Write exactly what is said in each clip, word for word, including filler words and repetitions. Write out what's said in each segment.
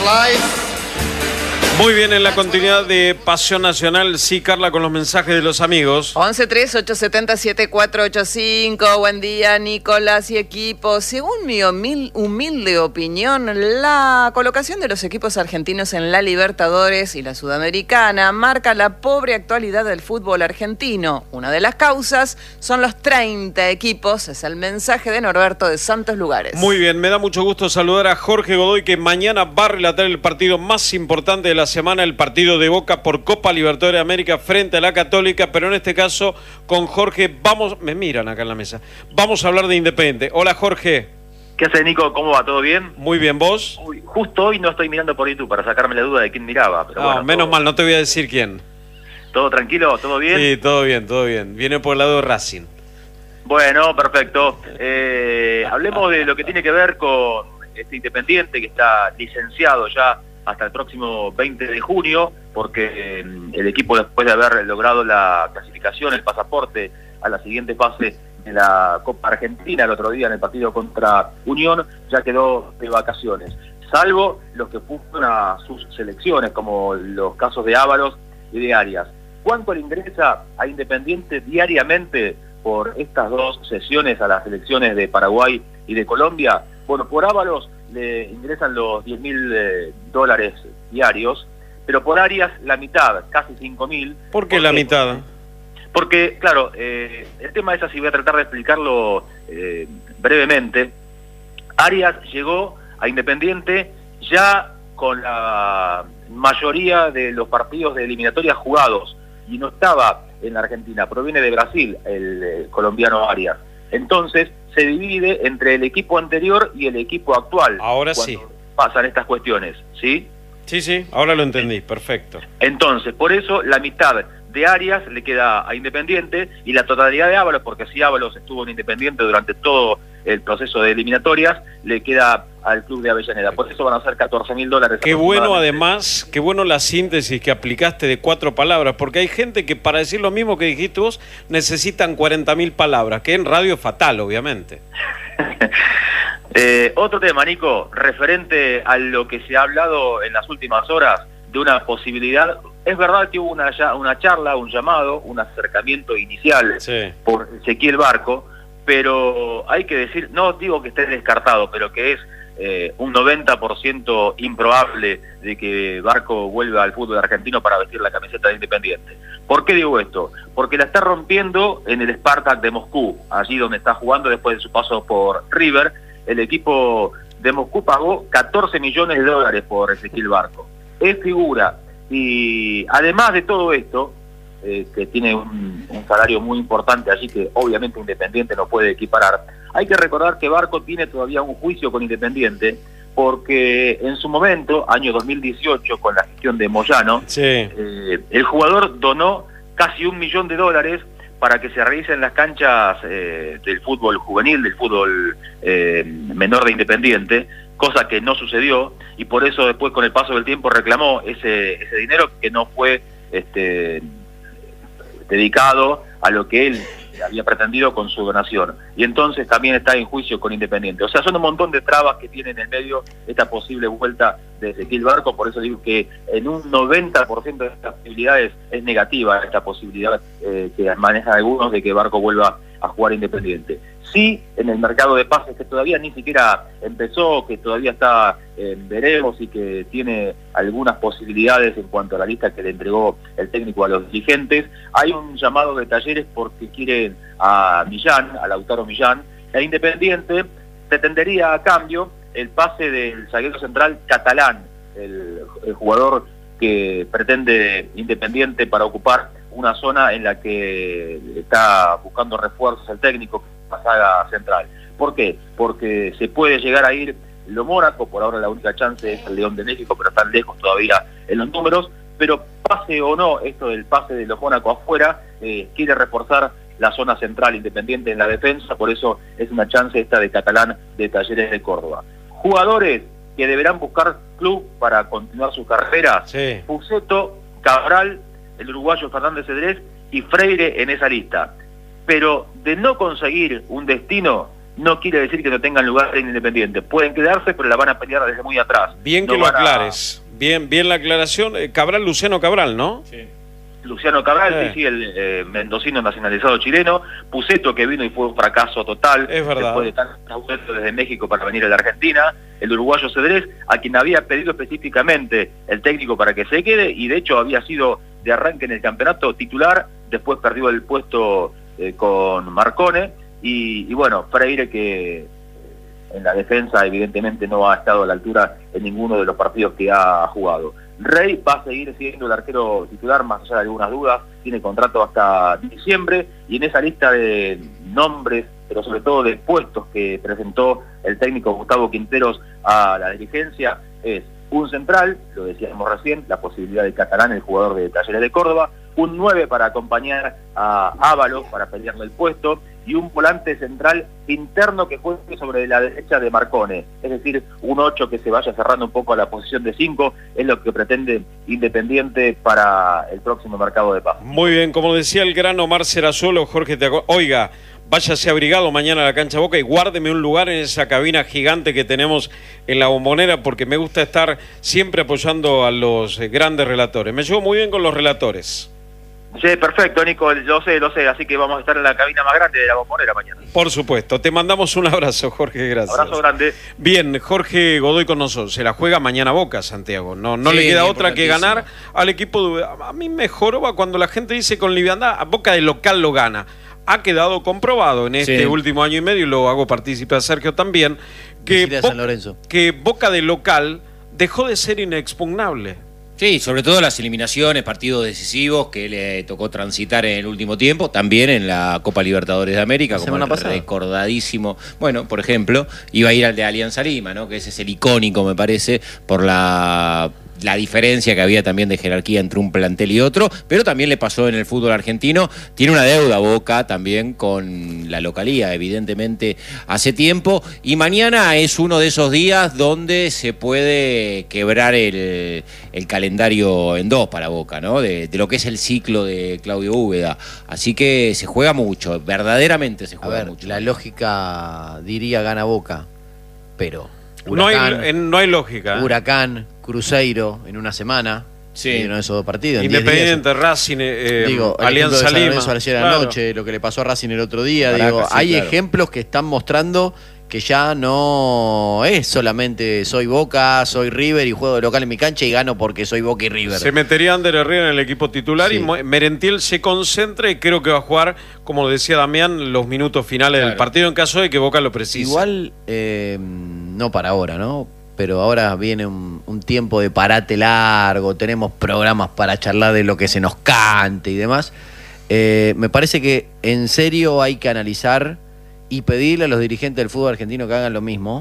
life. Muy bien, en la continuidad de Pasión Nacional, sí, Carla, con los mensajes de los amigos. once tres ocho siete cero siete cuatro ocho cinco. Buen día, Nicolás y equipo. Según mi humil- humilde opinión, la colocación de los equipos argentinos en la Libertadores y la Sudamericana marca la pobre actualidad del fútbol argentino. Una de las causas son los treinta equipos, es el mensaje de Norberto de Santos Lugares. Muy bien, me da mucho gusto saludar a Jorge Godoy, que mañana va a relatar el partido más importante de la semana, el partido de Boca por Copa Libertadores de América frente a la Católica, pero en este caso con Jorge vamos, me miran acá en la mesa, vamos a hablar de Independiente. Hola Jorge. ¿Qué haces, Nico? ¿Cómo va? ¿Todo bien? Muy bien, ¿vos? Uy, justo hoy no estoy mirando por YouTube para sacarme la duda de quién miraba. Pero No, bueno, menos todo, mal, no te voy a decir quién. ¿Todo tranquilo? ¿Todo bien? Sí, todo bien, todo bien. Viene por el lado de Racing. Bueno, perfecto. Eh, hablemos de lo que tiene que ver con este Independiente que está licenciado ya hasta el próximo veinte de junio, porque eh, el equipo, después de haber logrado la clasificación, el pasaporte a la siguiente fase de la Copa Argentina el otro día en el partido contra Unión, ya quedó de vacaciones, salvo los que fueron a sus selecciones, como los casos de Ábalos y de Arias. ¿Cuánto le ingresa a Independiente diariamente por estas dos sesiones a las selecciones de Paraguay y de Colombia? Bueno, por Ábalos le ingresan los diez mil eh, dólares diarios, pero por Arias la mitad, casi cinco mil. ¿Por qué la mitad? Porque, claro, eh, el tema es así, voy a tratar de explicarlo eh, brevemente. Arias llegó a Independiente ya con la mayoría de los partidos de eliminatoria jugados y no estaba en la Argentina, proviene de Brasil el eh, colombiano Arias. Entonces se divide entre el equipo anterior y el equipo actual. Ahora sí. Pasan estas cuestiones, ¿sí? Sí, sí, ahora lo entendí, perfecto. Entonces, por eso la mitad de Arias le queda a Independiente y la totalidad de Ábalos, porque si Ábalos estuvo en Independiente durante todo el proceso de eliminatorias, le queda al club de Avellaneda. Por eso van a ser catorce mil dólares. Qué bueno, además, qué bueno la síntesis que aplicaste de cuatro palabras, porque hay gente que para decir lo mismo que dijiste vos necesitan cuarenta mil palabras, que en radio es fatal, obviamente. eh, otro tema, Nico, referente a lo que se ha hablado en las últimas horas de una posibilidad. Es verdad que hubo una, una charla, un llamado, un acercamiento inicial sí. por Ezequiel Barco, pero hay que decir, no digo que esté descartado, pero que es eh, un noventa por ciento improbable de que Barco vuelva al fútbol argentino para vestir la camiseta de Independiente. ¿Por qué digo esto? Porque la está rompiendo en el Spartak de Moscú, allí donde está jugando después de su paso por River. El equipo de Moscú pagó catorce millones de dólares por Ezequiel Barco. Es figura. Y además de todo esto, eh, que tiene un, un salario muy importante allí, que obviamente Independiente no puede equiparar, hay que recordar que Barco tiene todavía un juicio con Independiente, porque en su momento, año dos mil dieciocho, con la gestión de Moyano, sí. eh, el jugador donó casi un millón de dólares para que se realicen las canchas eh, del fútbol juvenil, del fútbol eh, menor de Independiente, cosa que no sucedió, y por eso después con el paso del tiempo reclamó ese, ese dinero que no fue este, dedicado a lo que él había pretendido con su donación. Y entonces también está en juicio con Independiente. O sea, son un montón de trabas que tiene en el medio esta posible vuelta de Ezequiel Barco, por eso digo que en un noventa por ciento de estas posibilidades es negativa esta posibilidad eh, que manejan algunos de que Barco vuelva a jugar Independiente. Sí, en el mercado de pases, que todavía ni siquiera empezó, que todavía está en eh, veremos y que tiene algunas posibilidades en cuanto a la lista que le entregó el técnico a los dirigentes, hay un llamado de Talleres porque quieren a Millán, a Lautaro Millán, e Independiente pretendería a cambio el pase del zaguero central catalán, el, el jugador que pretende Independiente para ocupar una zona en la que está buscando refuerzos el técnico, la saga central. ¿Por qué? Porque se puede llegar a ir lo Mónaco, por ahora la única chance es el León de México, pero están lejos todavía en los números, pero pase o no esto del pase de los Mónaco afuera, eh, quiere reforzar la zona central Independiente en la defensa, por eso es una chance esta de Catalán de Talleres de Córdoba. Jugadores que deberán buscar club para continuar su carrera, sí. Puceto, Cabral, el uruguayo Fernández Cedrés y Freire en esa lista. Pero de no conseguir un destino, no quiere decir que no tengan lugar en Independiente. Pueden quedarse, pero la van a pelear desde muy atrás. Bien que no lo van a... aclares. Bien, bien la aclaración. Cabral, Luciano Cabral, ¿no? Sí. Luciano Cabral, eh. sí, sí, el eh, mendocino nacionalizado chileno. Puceto, que vino y fue un fracaso total. Es verdad. Después de tantas vueltas desde México para venir a la Argentina. El uruguayo Cedrés, a quien había pedido específicamente el técnico para que se quede, y de hecho había sido de arranque en el campeonato titular, después perdió el puesto eh, con Marcone, y, y bueno, Freire, que en la defensa evidentemente no ha estado a la altura en ninguno de los partidos que ha jugado. Rey va a seguir siendo el arquero titular, más allá de algunas dudas, tiene contrato hasta diciembre, y en esa lista de nombres, pero sobre todo de puestos que presentó el técnico Gustavo Quinteros a la dirigencia, es un central, lo decíamos recién, la posibilidad de Catalán, el jugador de Talleres de Córdoba, un nueve para acompañar a Ábalos para pelearle el puesto, y un volante central interno que juegue sobre la derecha de Marcone, es decir, un ocho que se vaya cerrando un poco a la posición de cinco, es lo que pretende Independiente para el próximo mercado de pases. Muy bien, como decía el gran Omar Serazuelo, Jorge, te oiga, váyase abrigado mañana a la cancha Boca y guárdeme un lugar en esa cabina gigante que tenemos en la Bombonera, porque me gusta estar siempre apoyando a los grandes relatores. Me llevo muy bien con los relatores. Sí, perfecto, Nico, lo sé, lo sé, así que vamos a estar en la cabina más grande de la Bombonera mañana. Por supuesto, te mandamos un abrazo, Jorge, gracias. Abrazo grande. Bien, Jorge Godoy con nosotros, se la juega mañana Boca, Santiago, no, no sí, le queda otra que ganar al equipo de... A mí me joroba cuando la gente dice con liviandad, Boca de local lo gana. Ha quedado comprobado en este sí. último año y medio, y lo hago partícipe a Sergio también, que, Bo San Lorenzo. que Boca de local dejó de ser inexpugnable. Sí, sobre todo las eliminaciones, partidos decisivos que le tocó transitar en el último tiempo, también en la Copa Libertadores de América, la como el pasada. recordadísimo, bueno, por ejemplo, iba a ir al de Alianza Lima, ¿no? Que ese es el icónico, me parece, por la... la diferencia que había también de jerarquía entre un plantel y otro, pero también le pasó en el fútbol argentino. Tiene una deuda Boca también con la localía, evidentemente, hace tiempo, y mañana es uno de esos días donde se puede quebrar el, el calendario en dos para Boca, ¿no? De, de lo que es el ciclo de Claudio Úbeda. Así que se juega mucho, verdaderamente se juega A ver, mucho. La lógica diría gana Boca, pero... Huracán, no, hay, no hay lógica. ¿eh? Huracán, Cruzeiro en una semana. Sí. En uno de esos dos partidos. Independiente, Racing, eh, digo, Alianza Lima. Ayer claro. anoche, lo que le pasó a Racing el otro día. Caracas, digo, sí, hay claro. ejemplos que están mostrando que ya no es solamente soy Boca, soy River y juego de local en mi cancha y gano porque soy Boca y River. Se metería Ander Herrera en el equipo titular, sí. y Merentiel se concentra y creo que va a jugar, como decía Damián, los minutos finales claro. del partido en caso de que Boca lo precise. Igual, eh, no para ahora, ¿no? Pero ahora viene un, un tiempo de parate largo, tenemos programas para charlar de lo que se nos cante y demás. Eh, me parece que en serio hay que analizar y pedirle a los dirigentes del fútbol argentino que hagan lo mismo,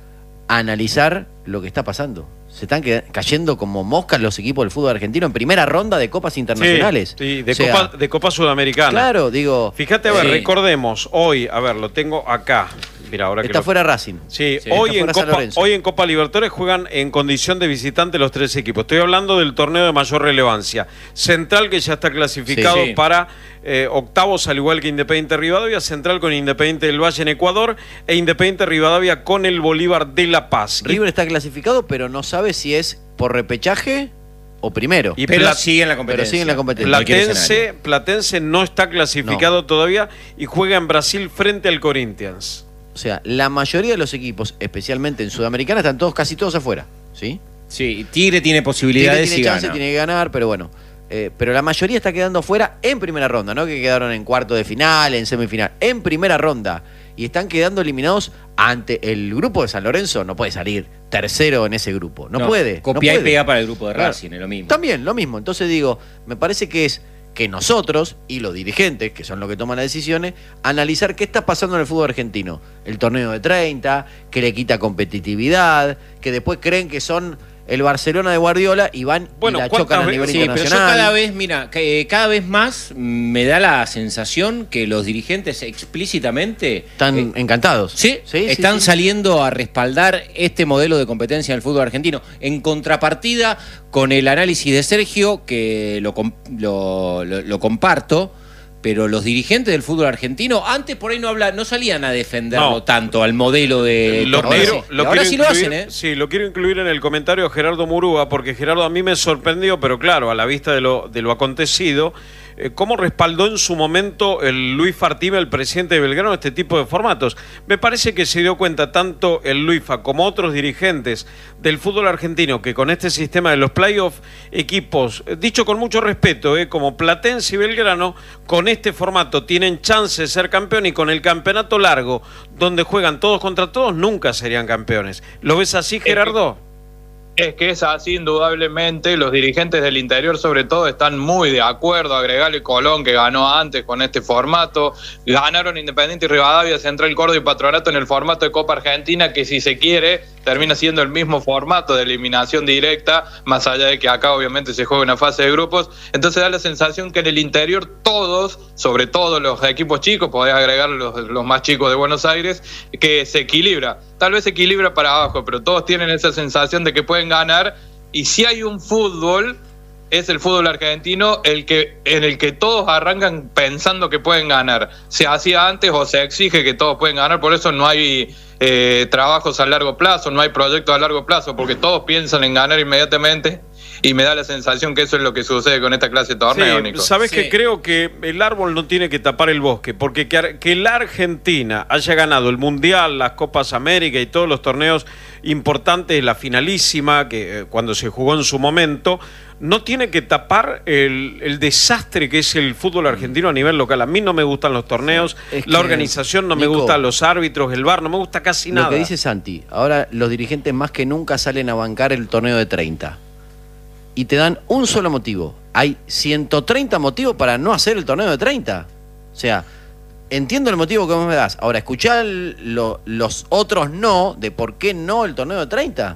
analizar lo que está pasando. Se están cayendo como moscas los equipos del fútbol argentino en primera ronda de copas internacionales. Sí, sí de, sea, Copa, de Copa Sudamericana. Claro, digo... Fíjate, a ver, sí. recordemos, hoy, a ver, lo tengo acá. Mira, ahora está que fuera lo... Racing. Sí, sí hoy, en Copa, hoy en Copa Libertadores juegan en condición de visitante los tres equipos. Estoy hablando del torneo de mayor relevancia. Central, que ya está clasificado sí, sí. para eh, octavos, al igual que Independiente Rivadavia. Central con Independiente del Valle en Ecuador e Independiente Rivadavia con el Bolívar de La Paz. River y... está clasificado, pero no sabe si es por repechaje o primero. Y pero sigue en la competencia. Pero sigue en la competencia. Platense, Platense no está clasificado no. todavía y juega en Brasil frente al Corinthians. O sea, la mayoría de los equipos, especialmente en Sudamericana, están todos casi todos afuera, ¿sí? Sí, Tigre tiene posibilidades Tigre tiene y chance, gana. tiene que ganar, pero bueno. Eh, pero la mayoría está quedando afuera en primera ronda, ¿no? Que quedaron en cuarto de final, en semifinal. En primera ronda. Y están quedando eliminados ante el grupo de San Lorenzo. No puede salir tercero en ese grupo. No, no puede. Copia no y pega para el grupo de Racing, claro. Es lo mismo. También, lo mismo. Entonces digo, me parece que es... que nosotros y los dirigentes, que son los que toman las decisiones, analizar qué está pasando en el fútbol argentino. El torneo de treinta, que le quita competitividad, que después creen que son el Barcelona de Guardiola y van bueno, y la chocan a nivel sí, internacional. Pero yo cada vez, mira, cada vez más me da la sensación que los dirigentes explícitamente... Están eh, encantados. Sí, sí están sí, saliendo sí. a respaldar este modelo de competencia en el fútbol argentino. En contrapartida con el análisis de Sergio, que lo, lo, lo, lo comparto, pero los dirigentes del fútbol argentino antes por ahí no habla, no salían a defenderlo No. tanto al modelo de Lo torneo. quiero, Sí. lo Y ahora quiero sí lo incluir- hacen, ¿eh? Sí, lo quiero incluir en el comentario de Gerardo Murúa, porque Gerardo a mí me sorprendió, pero claro, a la vista de lo, de lo acontecido, eh, cómo respaldó en su momento el Luis Fartima, el presidente de Belgrano, este tipo de formatos. Me parece que se dio cuenta tanto el Luifa como otros dirigentes del fútbol argentino que con este sistema de los playoffs, equipos, eh, dicho con mucho respeto, eh, como Platense y Belgrano, con este formato tienen chance de ser campeón, y con el campeonato largo, donde juegan todos contra todos, nunca serían campeones. ¿Lo ves así, Gerardo? Es que es así, indudablemente. Los dirigentes del interior, sobre todo, están muy de acuerdo. Agregarle Colón, que ganó antes con este formato. Ganaron Independiente y Rivadavia, Central Córdoba y Patronato en el formato de Copa Argentina, que si se quiere, termina siendo el mismo formato de eliminación directa, más allá de que acá obviamente se juega una fase de grupos. Entonces da la sensación que en el interior todos, sobre todo los equipos chicos, podés agregar los, los más chicos de Buenos Aires, que se equilibra. Tal vez se equilibra para abajo, pero todos tienen esa sensación de que pueden ganar, y si hay un fútbol, es el fútbol argentino el que en el que todos arrancan pensando que pueden ganar. Se hacía antes o se exige que todos pueden ganar, por eso no hay eh, trabajos a largo plazo, no hay proyectos a largo plazo, porque todos piensan en ganar inmediatamente, y me da la sensación que eso es lo que sucede con esta clase de torneo, Sí, Nico. sabes Sí. que creo que el árbol no tiene que tapar el bosque, porque que, que la Argentina haya ganado el Mundial, las Copas América y todos los torneos importantes, la finalísima, que eh, cuando se jugó en su momento, no tiene que tapar el, el desastre que es el fútbol argentino a nivel local. A mí no me gustan los torneos, Es la que, organización, no me Nico, gustan los árbitros, el V A R, no me gusta casi Lo nada. que dice Santi, ahora los dirigentes más que nunca salen a bancar el torneo de treinta. Y te dan un solo motivo. Hay ciento treinta motivos para no hacer el torneo de treinta. O sea, entiendo el motivo que vos me das. Ahora, escuchá el- lo- los otros no de por qué no el torneo de treinta.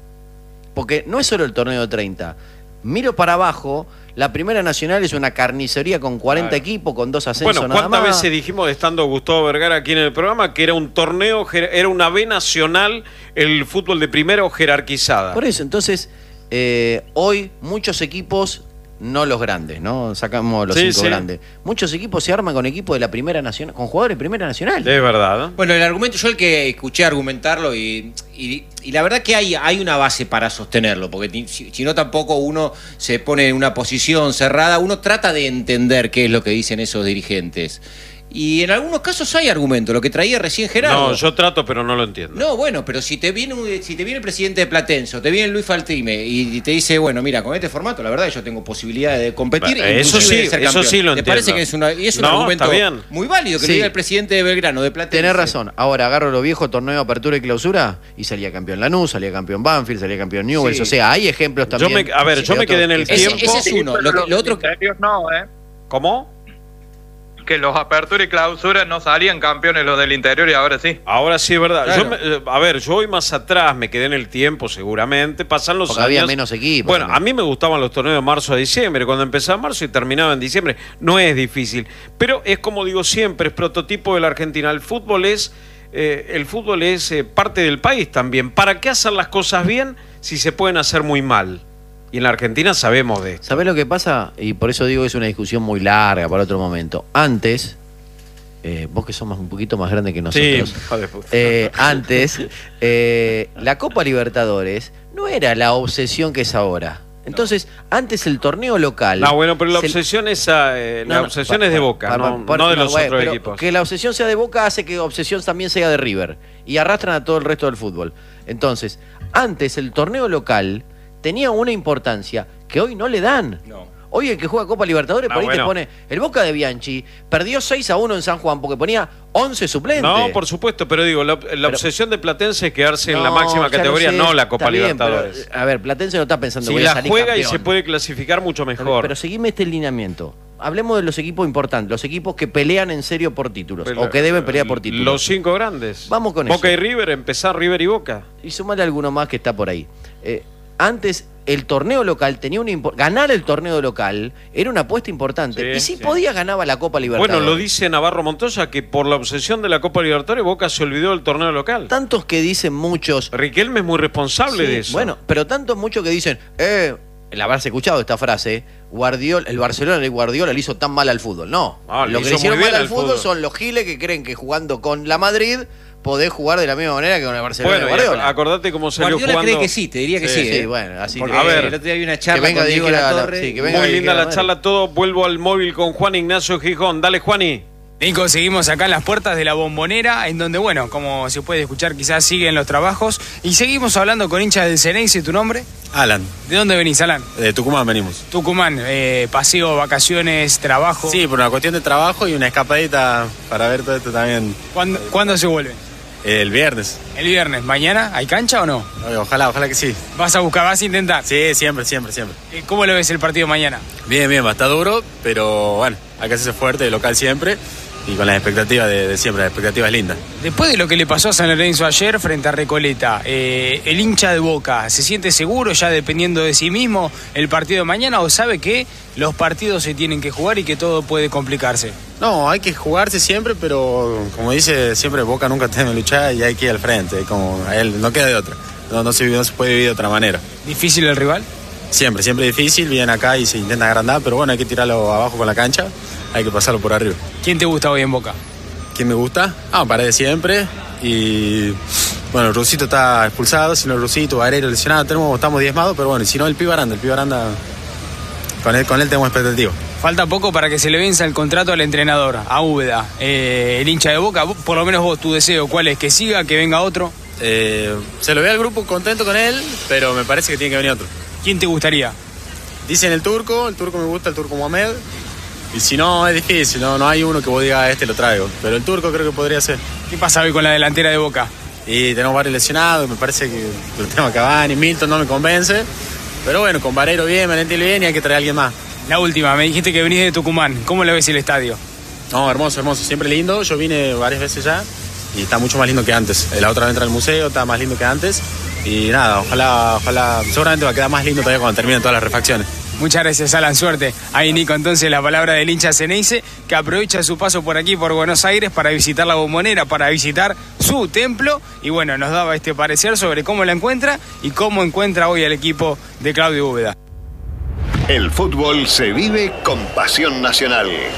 Porque no es solo el torneo de treinta. Miro para abajo, la Primera Nacional es una carnicería con cuarenta Claro. equipos, con dos ascensos Bueno, nada ¿cuántas más. veces dijimos, estando Gustavo Vergara aquí en el programa, que era un torneo, jer- era una B nacional, el fútbol de primera o jerarquizada? Por eso, entonces, eh, hoy muchos equipos, no los grandes, ¿no? Sacamos los Sí, cinco sí. grandes. Muchos equipos se arman con equipos de la Primera Nacional, con jugadores de Primera Nacional. Es verdad. ¿eh? Bueno, el argumento, yo el que escuché argumentarlo y, y, y la verdad que hay, hay una base para sostenerlo, porque ti- si, si no tampoco uno se pone en una posición cerrada, uno trata de entender qué es lo que dicen esos dirigentes. Y en algunos casos hay argumento, lo que traía recién Gerardo. No, yo trato, pero no lo entiendo. No, bueno, pero si te viene un- si te viene el presidente de Platense, o te viene Luis Faltrime y te dice, bueno, mira, con este formato la verdad yo tengo posibilidad de competir, Bueno, eso inclusive sí, de ser eso campeón. sí lo ¿Te entiendo. parece que es, una, y es un No, argumento está bien. muy válido que Sí. lo diga el presidente de Belgrano, de Platense? Tenés razón. Ahora agarro lo viejo, torneo de apertura y clausura, y salía campeón Lanús, salía campeón Banfield, salía campeón Newell's. Sí. O sea, hay ejemplos Yo también. me- a ver, de yo me otros quedé en el que- Ese- tiempo. ese es uno. Lo, que- lo otro que- Interior no, ¿eh? ¿Cómo? Que los apertura y clausura no salían campeones los del interior, y ahora sí. Ahora sí es verdad. Claro. Yo me- eh, a ver, yo voy más atrás, me quedé en el tiempo seguramente, pasan los Porque años. había menos equipos Bueno, también. a mí me gustaban los torneos de marzo a diciembre, cuando empezaba en marzo y terminaba en diciembre. No es difícil, pero es como digo siempre, es prototipo de la Argentina. El fútbol es, eh, el fútbol es eh, parte del país también. ¿Para qué hacer las cosas bien si se pueden hacer muy mal? Y en la Argentina sabemos de esto. ¿Sabés lo que pasa? Y por eso digo que es una discusión muy larga para otro momento. Antes, eh, vos que sos más- un poquito más grande que nosotros. Sí, hijo de puta. Eh, antes, eh, la Copa Libertadores no era la obsesión que es ahora. Entonces, antes el torneo local. No, bueno, pero la se- obsesión, esa, eh, No, la no, obsesión pa- es de pa- Boca, pa- no, pa- no de no, los bueno, otros pero equipos. Que la obsesión sea de Boca hace que obsesión también sea de River. Y arrastran a todo el resto del fútbol. Entonces, antes el torneo local tenía una importancia que hoy no le dan. No. Hoy el que juega Copa Libertadores, No, por ahí bueno. te pone el Boca de Bianchi, perdió seis a uno en San Juan porque ponía once suplentes. No, por supuesto, pero digo, la, la obsesión de Platense es quedarse en la No, máxima ya lo categoría, sé, no la Copa está bien, Libertadores. pero, a ver, Platense no está pensando Si voy a la salir juega y campeón. se puede clasificar mucho mejor. Pero seguime este lineamiento. Hablemos de los equipos importantes, los equipos que pelean en serio por títulos, Pero, o que deben pelear por títulos. Los cinco grandes. Vamos con Boca eso. y River, empezar River y Boca. Y sumale alguno más que está por ahí. Eh, antes el torneo local tenía una impo- ganar el torneo local era una apuesta importante. Sí, y si sí. podía ganaba la Copa Libertadores. Bueno, lo dice Navarro Montoya que por la obsesión de la Copa Libertadores Boca se olvidó del torneo local. Tantos que dicen muchos. Riquelme es muy responsable Sí, de eso. Bueno, pero tantos muchos que dicen, eh, el haberse escuchado esta frase, Guardiola, el Barcelona de Guardiola le hizo tan mal al fútbol. No, Ah, le lo que hizo le hicieron muy mal bien al al fútbol, fútbol. son los giles que creen que jugando con la Madrid podés jugar de la misma manera que con el Barcelona Bueno, de y Guardiola. acordate cómo salió Guardiola jugando. cree que sí, te diría que sí. Sí, ¿eh? sí, bueno, así Porque que- a ver, el otro día había una charla que venga con Diego dirigir a la- Latorre. sí, que venga Muy a linda dirigir a la Madrid. charla, todo. Vuelvo al móvil con Juan Ignacio Gijón. Dale, Juani. Nico, seguimos acá en las puertas de la Bombonera, en donde, bueno, como se puede escuchar, quizás siguen los trabajos. Y seguimos hablando con hinchas del Ceneice. ¿Tu nombre? Alan, ¿De dónde venís, Alan? de Tucumán venimos. Tucumán, eh, paseo, vacaciones, trabajo. Sí, por una cuestión de trabajo y una escapadita para ver todo esto también ¿Cuándo, ¿cuándo se vuelven? el viernes. El viernes. ¿Mañana hay cancha o no? Oye, Ojalá, ojalá que sí. ¿Vas a buscar, vas a intentar? Sí, siempre, siempre, siempre. Eh, ¿Cómo lo ves el partido mañana? Bien, bien, va a estar duro, pero bueno, hay que hacerse fuerte, local siempre y con las expectativas de, de siempre, las expectativas lindas. Después de lo que le pasó a San Lorenzo ayer frente a Recoleta, eh, ¿el hincha de Boca se siente seguro ya dependiendo de sí mismo el partido de mañana o sabe que los partidos se tienen que jugar y que todo puede complicarse? No, hay que jugarse siempre, pero como dice siempre, Boca nunca teme luchar y hay que ir al frente, como a él no queda de otra, no, no, se, no se puede vivir de otra manera. ¿Difícil el rival? Siempre, siempre difícil, vienen acá y se intenta agrandar, pero bueno, hay que tirarlo abajo con la cancha, hay que pasarlo por arriba. ¿Quién te gusta hoy en Boca? ¿Quién me gusta? Ah, Paredes siempre. Y bueno, Rusito está expulsado, si no Rusito, Barero lesionado, tenemos, estamos diezmados, pero bueno, y si no el Pibe Aranda, el Pibe Aranda, con él, con él tenemos expectativa. Falta poco para que se le venza el contrato al entrenador, a Úbeda, eh, el hincha de Boca. Vos, por lo menos vos, tu deseo, ¿cuál es? ¿Que siga, que venga otro? Eh, se lo ve al grupo contento con él, pero me parece que tiene que venir otro. ¿Quién te gustaría? Dicen el turco, el turco me gusta, el turco Mohamed. Y si no, es difícil, no, no hay uno que vos digas, este lo traigo. Pero el turco creo que podría ser. ¿Qué pasa hoy con la delantera de Boca? Y tenemos varios lesionados, me parece que lo tenemos a Cavani, Milton no me convence. Pero bueno, con Barero bien, Valentín bien y hay que traer a alguien más. La última, me dijiste que venís de Tucumán. ¿Cómo le ves el estadio? No, hermoso, hermoso, siempre lindo. Yo vine varias veces ya y está mucho más lindo que antes. La otra vez entré al museo, está más lindo que antes. Y nada, ojalá, ojalá, seguramente va a quedar más lindo todavía cuando terminen todas las refacciones. Muchas gracias, Alan, suerte. Ahí, Nico, entonces la palabra del hincha Ceneice, que aprovecha su paso por aquí, por Buenos Aires, para visitar la Bombonera, para visitar su templo. Y bueno, nos daba este parecer sobre cómo la encuentra y cómo encuentra hoy al equipo de Claudio Úbeda. El fútbol se vive con pasión nacional.